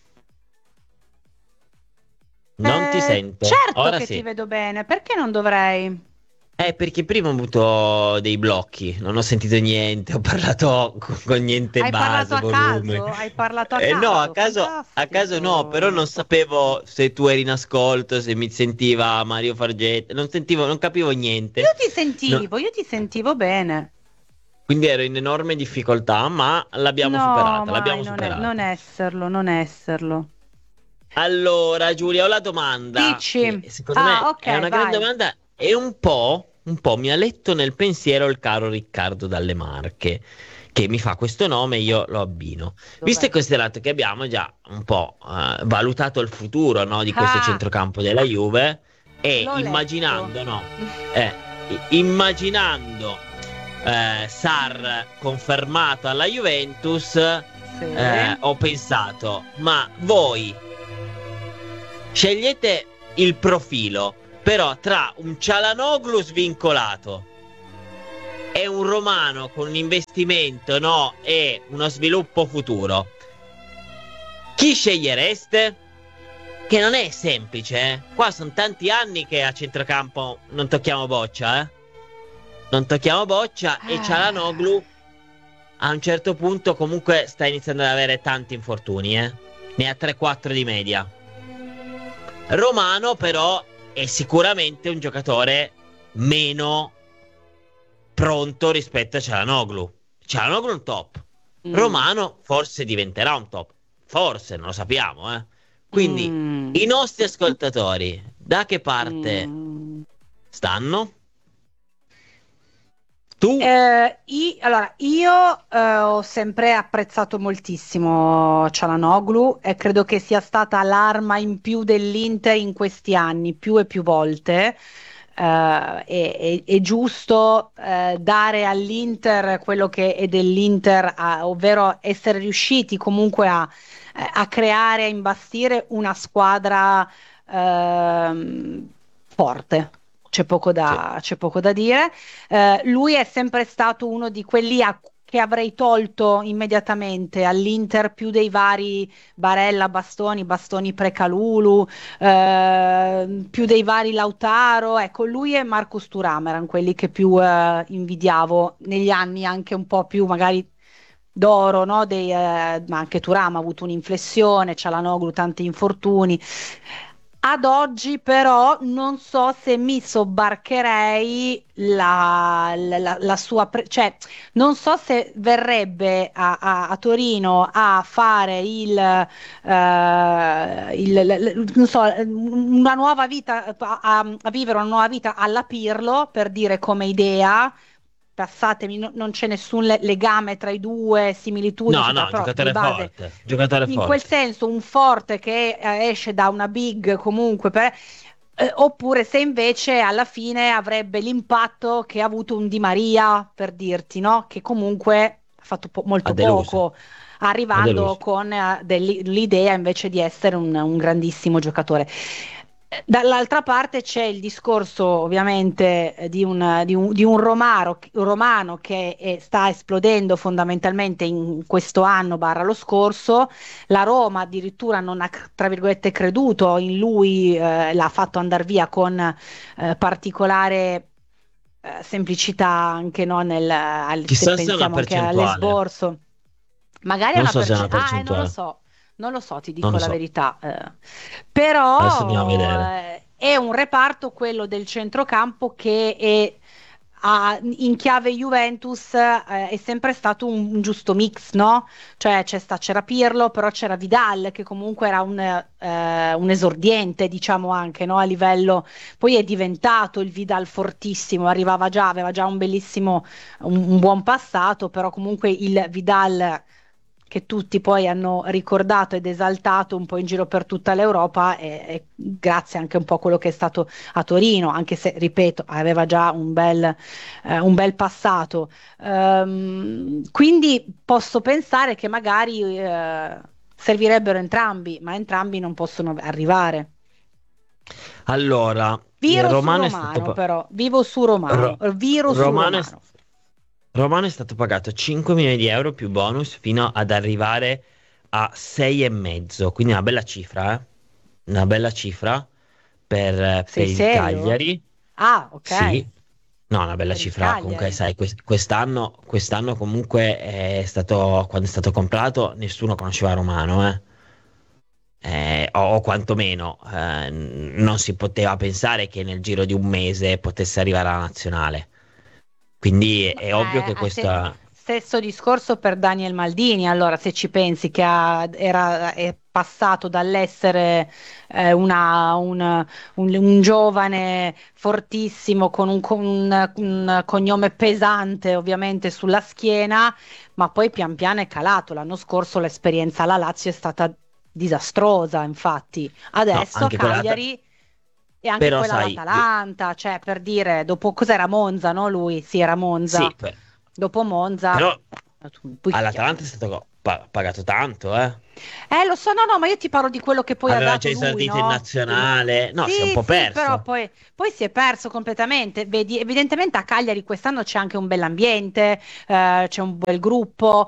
Non ti sento. Certo. Ora che sì. ti vedo bene, perché non dovrei? Perché prima ho avuto dei blocchi, non ho sentito niente, ho parlato con niente Hai base, parlato a volume. caso? Hai parlato a caso? No, a caso no, però non sapevo se tu eri in ascolto, se mi sentiva Mario Fargetta, non capivo niente. Io ti sentivo bene. Quindi ero in enorme difficoltà, ma l'abbiamo superata, Non esserlo. Allora, Giulia, ho la domanda. Dici. Che secondo me ok, è una gran vai. domanda e un po' un po' mi ha letto nel pensiero il caro Riccardo Dalle Marche, che mi fa questo nome, io lo abbino. Visto e considerato che abbiamo già un po' valutato il futuro, no, di questo centrocampo della Juve, e L'ho immaginando, letto. no, immaginando Sarr confermato alla Juventus, Sì. ho pensato, ma voi scegliete il profilo, però tra un Çalhanoğlu svincolato e un Romano con un investimento, no, e uno sviluppo futuro, chi scegliereste? Che non è semplice, eh? Qua sono tanti anni che a centrocampo non tocchiamo boccia, non tocchiamo boccia, e Çalhanoğlu a un certo punto comunque sta iniziando ad avere tanti infortuni, ne ha 3-4 di media. Romano però è sicuramente un giocatore meno pronto rispetto a Çalhanoğlu. Çalhanoğlu è un top. Romano forse diventerà un top. Forse, non lo sappiamo, Quindi i nostri ascoltatori da che parte stanno? Tu? Io ho sempre apprezzato moltissimo Çalhanoğlu e credo che sia stata l'arma in più dell'Inter in questi anni, più e più volte. È giusto dare all'Inter quello che è dell'Inter, ovvero essere riusciti comunque a creare, a imbastire una squadra forte. C'è poco da dire. Lui è sempre stato uno di quelli che avrei tolto immediatamente all'Inter più dei vari Barella, Bastoni Precalulu, più dei vari Lautaro. Ecco, lui e Marcus Thuram erano quelli che più invidiavo negli anni, anche un po' più magari d'oro, no? Ma anche Thuram ha avuto un'inflessione, Çalhanoğlu tanti infortuni. Ad oggi però non so se mi sobbarcherei la sua, cioè non so se verrebbe a Torino a fare non so, una nuova vita, a vivere una nuova vita alla Pirlo, per dire, come idea. Passatemi, non c'è nessun legame tra i due, similitudini, No, però giocatore di base, forte, giocatore in forte. quel senso un forte che esce da una big comunque, oppure se invece alla fine avrebbe l'impatto che ha avuto un Di Maria, per dirti, no? Che comunque ha fatto molto poco, arrivando con l'idea invece di essere un grandissimo giocatore. Dall'altra parte c'è il discorso ovviamente di un romano che sta esplodendo fondamentalmente in questo anno / lo scorso. La Roma addirittura non ha, tra virgolette, creduto in lui, l'ha fatto andare via con particolare semplicità, anche, no, Chissà se se è una pensiamo anche percentuale. all'esborso. Magari Non è so se è una percentuale. percentuale. Non lo so, ti dico Non lo la so. verità. Adesso Però andiamo a vedere. è un reparto, quello del centrocampo, che in chiave Juventus è sempre stato un giusto mix, no? Cioè c'era Pirlo, però c'era Vidal, che comunque era un esordiente, diciamo, anche, no? A livello, poi è diventato il Vidal fortissimo, aveva già un bellissimo, un buon passato, però comunque il Vidal che tutti poi hanno ricordato ed esaltato un po' in giro per tutta l'Europa, e grazie anche un po' a quello che è stato a Torino, anche se, ripeto, aveva già un bel passato. Quindi posso pensare che magari servirebbero entrambi, ma entrambi non possono arrivare. Allora, Viro su Romano è Romano, stato però, vivo su Romano, viro su Romano Romano. Romano è stato pagato 5 milioni di euro più bonus fino ad arrivare a 6,5, quindi una bella cifra, una bella cifra per il serio? Cagliari. Ah, ok. Sì, no, una bella Per il cifra. Comunque, Cagliari. sai, quest'anno comunque è stato, quando è stato comprato, nessuno conosceva Romano, o quantomeno non si poteva pensare che nel giro di un mese potesse arrivare alla nazionale. Quindi è ovvio che questa... Stesso discorso per Daniel Maldini, allora se ci pensi che è passato dall'essere un giovane fortissimo con un cognome pesante ovviamente sulla schiena, ma poi pian piano è calato. L'anno scorso l'esperienza alla Lazio è stata disastrosa, infatti. Adesso a anche quella Cagliari e anche però quella sai, all'Atalanta, cioè per dire, dopo cos'era Monza, no? Lui, sì, era Monza. sì, Dopo Monza, però poi all'Atalanta è stato pagato tanto, eh. lo so, no, ma io ti parlo di quello che poi ha Aveva dato già lui, esordito in no? nazionale, no, si è un Sì, po' sì, però perso. poi si è perso completamente. Vedi, evidentemente a Cagliari quest'anno c'è anche un bell'ambiente, c'è un bel gruppo.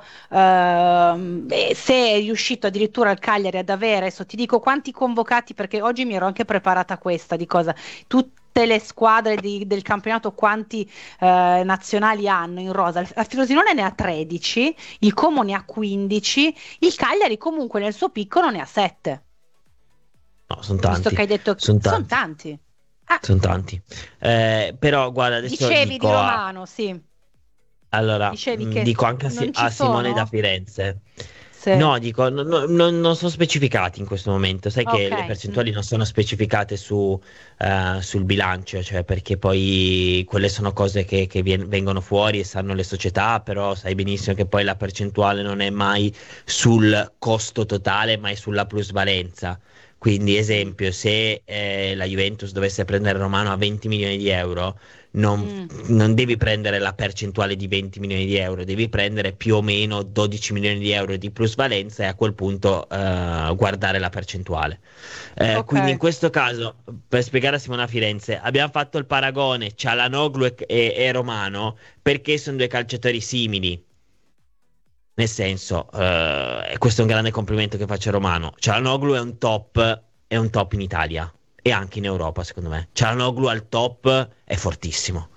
E se è riuscito addirittura il Cagliari ad avere, adesso ti dico quanti convocati, perché oggi mi ero anche preparata questa di cosa. Tutte le squadre del campionato, quanti nazionali hanno in rosa. La Frosinone ne ha 13, il Como ne ha 15, il Cagliari comunque nel suo picco ne ha 7. No, sono Visto tanti. che hai detto che Sono sono tanti. tanti. Ah, Sono tanti. Però guarda, adesso dicevi dico di Romano, sì. allora, Dicevi che dico anche non ci a Simone da sono? Firenze. Sì. No, dico, non sono specificati in questo momento. Sai che Ok. le percentuali non sono specificate sul bilancio, cioè perché poi quelle sono cose che vengono fuori e sanno le società, però sai benissimo che poi la percentuale non è mai sul costo totale, ma è sulla plusvalenza. Quindi, esempio, se la Juventus dovesse prendere Romano a 20 milioni di euro, non devi prendere la percentuale di 20 milioni di euro, devi prendere più o meno 12 milioni di euro di plusvalenza e a quel punto guardare la percentuale. Ok. Quindi in questo caso, per spiegare a Simona Firenze, abbiamo fatto il paragone Çalhanoğlu e Romano perché sono due calciatori simili. Nel senso, e questo è un grande complimento che faccio a Romano. Çalhanoğlu è un top in Italia e anche in Europa, secondo me. Çalhanoğlu al top è fortissimo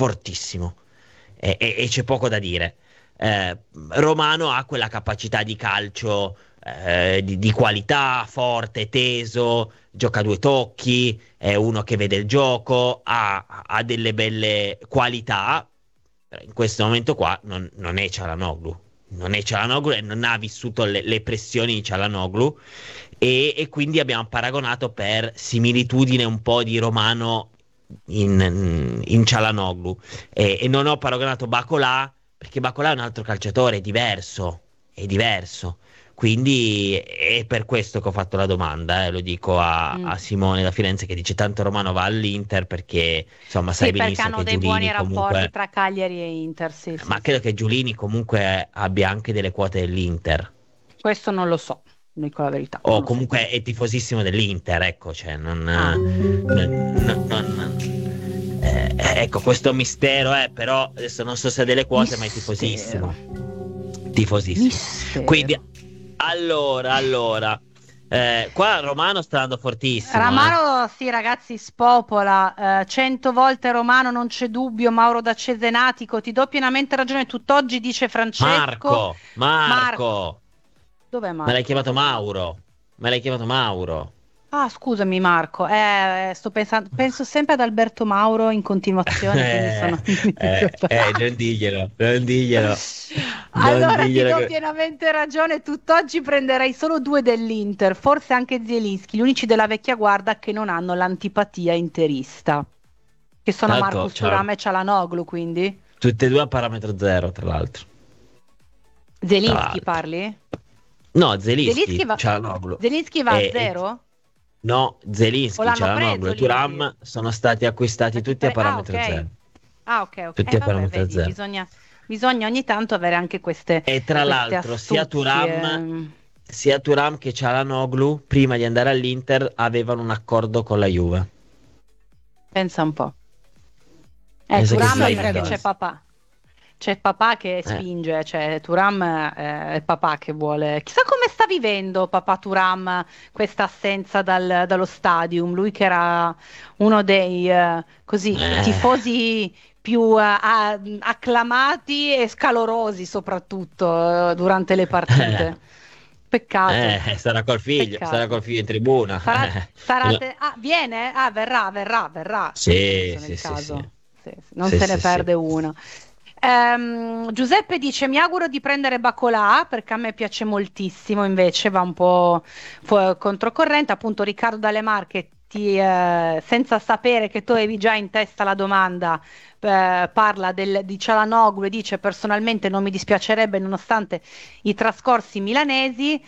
e c'è poco da dire. Romano ha quella capacità di calcio di qualità, forte, teso, gioca a due tocchi, è uno che vede il gioco, ha delle belle qualità. Però in questo momento qua non è Çalhanoğlu. Non è Çalhanoğlu e non ha vissuto le pressioni di Çalhanoğlu e quindi abbiamo paragonato per similitudine un po' di Romano in Çalhanoğlu e non ho paragonato Bacolà perché Bacolà è un altro calciatore, è diverso. Quindi è per questo che ho fatto la domanda, lo dico a Simone da Firenze che dice tanto Romano va all'Inter perché insomma sai Sì, perché benissimo hanno che dei buoni Giulini rapporti comunque tra Cagliari e Inter, sì, ma sì, credo che Giulini comunque abbia anche delle quote dell'Inter questo non lo so, dico la verità. o non lo so. comunque è tifosissimo dell'Inter, ecco, cioè ecco, questo mistero però adesso non so se ha delle quote ma è tifosissimo. Mistero. Quindi allora qua Romano sta andando fortissimo. Romano, sì, ragazzi, spopola 100 volte Romano, non c'è dubbio. Mauro da Cesenatico, ti do pienamente ragione. Tutt'oggi dice Francesco. Marco. Dov'è Me Marco? l'hai chiamato Mauro. Ah, scusami Marco, sto pensando, penso sempre ad Alberto Mauro in continuazione, quindi sono... Non diglielo. Allora ti do pienamente ragione, tutt'oggi prenderei solo 2 dell'Inter, forse anche Zielinski, gli unici della vecchia guardia che non hanno l'antipatia interista, che sono Tanto, Marcus Thuram e Çalhanoğlu, quindi. Tutte e due a parametro zero, tra l'altro. Zielinski parli? No, Zielinski va Çalhanoğlu. Zielinski va a 0? No, Zielinski, O l'hanno Çalhanoğlu preso e Thuram sono stati acquistati tutti a parametro zero. Ah, ok. Tutti a Vabbè, parametro vedi, zero. bisogna ogni tanto avere anche queste E tra queste l'altro sia astuzie. Thuram che Çalhanoğlu prima di andare all'Inter avevano un accordo con la Juve. Pensa un po'. Pensa che Thuram stai perché andando. c'è papà. C'è papà che spinge, cioè Thuram è papà che vuole. Chissà come sta vivendo papà Thuram questa assenza dallo stadium. Lui che era uno dei tifosi più acclamati e scalorosi soprattutto durante le partite. Peccato. Sarà col figlio, Peccato. sarà col figlio in tribuna. Viene? Verrà. Sì, Nel sì, caso. sì. Sì, non Sì, se ne sì, perde una. Giuseppe dice: mi auguro di prendere Bacolà perché a me piace moltissimo, invece va un po' controcorrente. Appunto, Riccardo dalle Marche, senza sapere che tu avevi già in testa la domanda, parla di Cialanoglu e dice: personalmente non mi dispiacerebbe nonostante i trascorsi milanesi.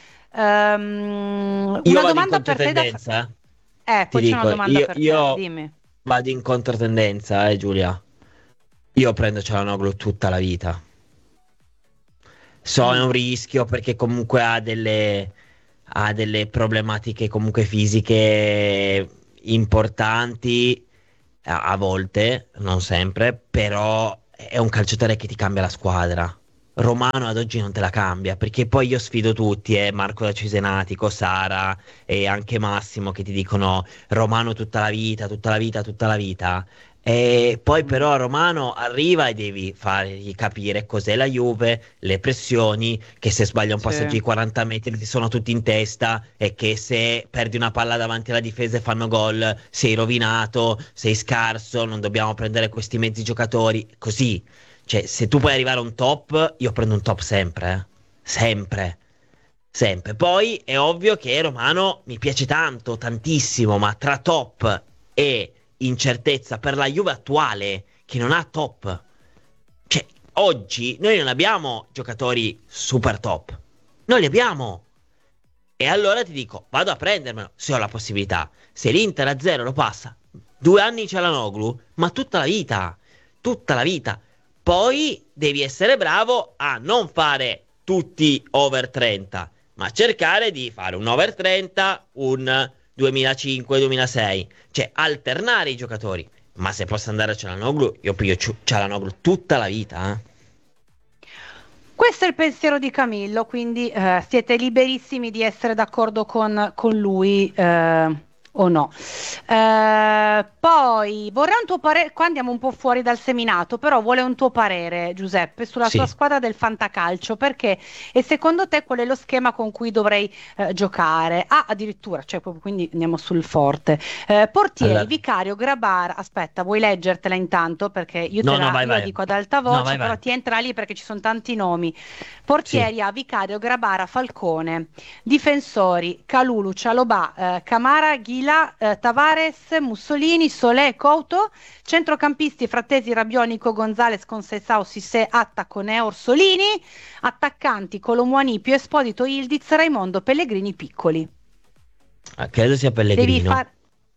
Io Una vado in domanda per te controtendenza, ti poi c'è una dico, domanda per te, io dimmi. vado in controtendenza, Giulia. Io prendo Cialanoglu tutta la vita. So, è un rischio perché comunque ha delle problematiche comunque fisiche importanti a volte, non sempre, però è un calciatore che ti cambia la squadra. Romano ad oggi non te la cambia, perché poi io sfido tutti, Marco da Cesenatico, Sara e anche Massimo che ti dicono Romano tutta la vita, tutta la vita, tutta la vita. E poi però Romano arriva e devi fargli capire cos'è la Juve, le pressioni, che se sbaglia un passaggio di 40 metri ti sono tutti in testa e che se perdi una palla davanti alla difesa e fanno gol sei rovinato, sei scarso, non dobbiamo prendere questi mezzi giocatori, così. Cioè, se tu puoi arrivare a un top, io prendo un top sempre, sempre, sempre. Poi è ovvio che Romano mi piace tanto, tantissimo, ma tra top e incertezza per la Juve attuale, che non ha top. Cioè, oggi noi non abbiamo giocatori super top. Non li abbiamo. E allora ti dico, vado a prendermelo, se ho la possibilità. Se l'Inter a 0 lo passa, 2 anni Cialanoglu, ma tutta la vita. Tutta la vita. Poi devi essere bravo a non fare tutti over 30, ma cercare di fare un over 30, un 2005-2006, cioè alternare i giocatori. Ma se posso andare a Cialanoglu, io piglio Cialanoglu tutta la vita. Questo è il pensiero di Camillo, quindi siete liberissimi di essere d'accordo con lui o no. Poi vorrei un tuo parere, qua andiamo un po' fuori dal seminato, però vuole un tuo parere, Giuseppe, sulla Sì. tua squadra del fantacalcio, perché e secondo te qual è lo schema con cui dovrei giocare? Ah, addirittura, cioè proprio, quindi andiamo sul forte. Portieri, Allora. Vicario, Grabara, aspetta, vuoi leggertela intanto? Perché io No, te no, vai, io la vai. dico ad alta No, voce, vai, però vai. ti entra lì perché ci sono tanti nomi. Portieri Sì. a Vicario, Grabara, Falcone. Difensori: Calulu, Cialobà, Camara, Ghila, Tavares, Mussolini, Solé, Couto. Centrocampisti: Frattesi, Rabionico, Gonzales, Conceição, Cissé, Attacone, Orsolini. Attaccanti: Colomouani, Pio Esposito, Ildiz, Raimondo, Pellegrini, Piccoli. Credo sia Devi Pellegrino. fare.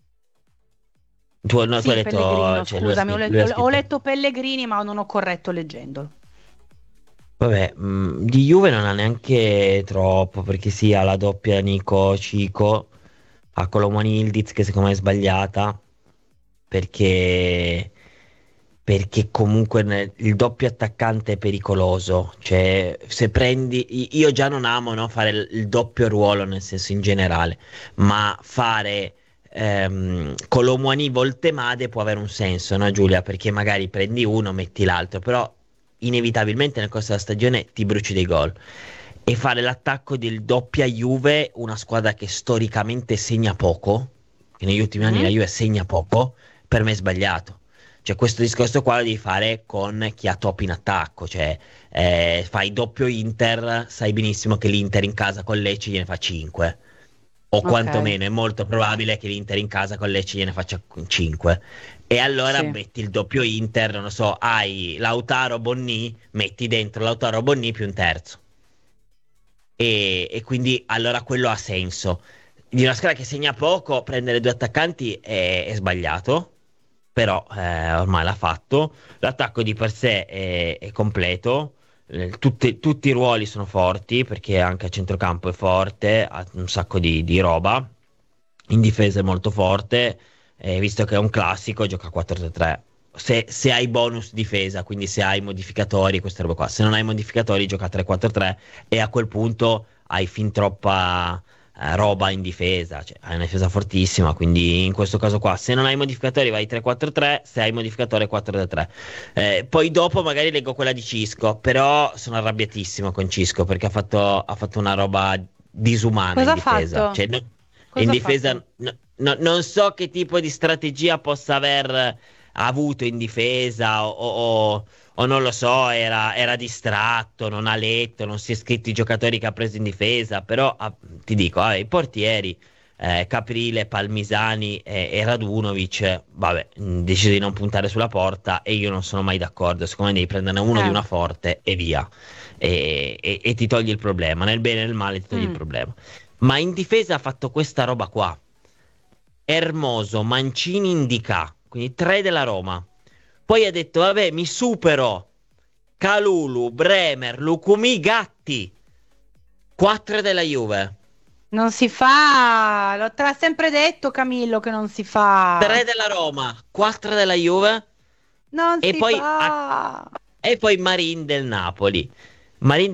Tu hai Sì, detto, Pellegrino, cioè, lui ha scusami, scritto, lui ha ho scritto. letto Pellegrini, ma non ho corretto leggendolo. Vabbè, di Juve non ha neanche troppo, perché sì, ha la doppia Nico Cico, ha Colomani Ildiz che secondo me è sbagliata, perché, perché comunque il doppio attaccante è pericoloso, cioè se prendi, io già non amo, no, fare il doppio ruolo, nel senso in generale, ma fare Colomani Voltemade può avere un senso, no Giulia? Perché magari prendi uno, metti l'altro, però inevitabilmente nel corso della stagione ti bruci dei gol. E fare l'attacco del doppia Juve, una squadra che storicamente segna poco, che negli ultimi anni la Juve segna poco, per me è sbagliato. Cioè questo discorso qua lo devi fare con chi ha top in attacco, cioè fai doppio Inter, sai benissimo che l'Inter in casa con Lecce gliene fa 5. O Ok. quantomeno è molto probabile che l'Inter in casa con Lecce gliene faccia 5. E allora Sì. metti il doppio Inter, non lo so, hai Lautaro Bonni, metti dentro Lautaro Bonni più un terzo. E quindi allora quello ha senso. Di una squadra che segna poco, prendere due attaccanti è sbagliato, però ormai l'ha fatto. L'attacco di per sé è completo. Tutti i ruoli sono forti perché anche a centrocampo è forte, ha un sacco di roba. In difesa è molto forte, visto che è un classico, gioca 4-3-3. Se hai bonus difesa, quindi se hai modificatori, queste robe qua. Se non hai modificatori, gioca 3-4-3 e a quel punto hai fin troppa roba in difesa, cioè hai una difesa fortissima, quindi in questo caso qua se non hai modificatori vai 3-4-3, se hai modificatori 4-3. Poi dopo magari leggo quella di Cisco, però sono arrabbiatissimo con Cisco perché ha fatto una roba disumana Cosa in ha difesa. fatto? In Cosa ha difesa fatto? non so che tipo di strategia possa aver avuto in difesa o non lo so, era distratto, non ha letto, non si è scritto i giocatori che ha preso in difesa, però ti dico, i portieri, Caprile, Palmisani e Radunovic, vabbè, deciso di non puntare sulla porta e io non sono mai d'accordo, secondo me devi prenderne uno di una forte e via, e ti togli il problema, nel bene e nel male ti togli il problema. Ma in difesa ha fatto questa roba qua: Hermoso, Mancini, Indica, quindi 3 della Roma. Poi ha detto, vabbè, mi supero Kalulu, Bremer, Lukumi, Gatti, 4 della Juve. Non si fa, te l'ha sempre detto Camillo che non si fa. 3 della Roma, 4 della Juve. Non E si poi fa. e poi Marin del Napoli. Marin